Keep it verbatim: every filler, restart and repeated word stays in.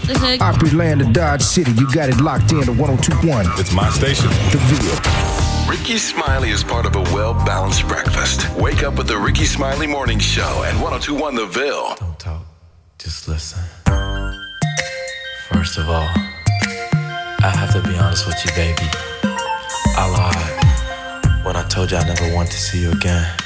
The Hood. Opryland to Dodge City, you got it locked in to one oh two point one. It's my station. The Ville. Ricky Smiley is part of a well-balanced breakfast. Wake up with the Ricky Smiley Morning Show at one oh two point one The Ville. Don't talk, just listen. First of all, I have to be honest with you, baby. I lied when I told you I never want to see you again.